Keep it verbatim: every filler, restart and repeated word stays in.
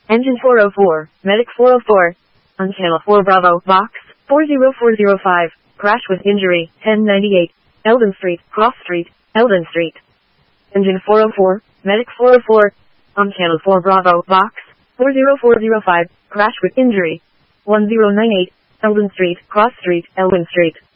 Engine four oh four, Medic four oh four. On Channel four Bravo, Box, four oh four oh five. Crash with injury, ten ninety-eight. Eldon Street, Cross Street, Eldon Street. Engine four oh four, Medic four oh four. On Channel four Bravo, Box, four oh four oh five. Crash with injury, one oh nine eight. Eldon Street, Cross Street, Eldon Street.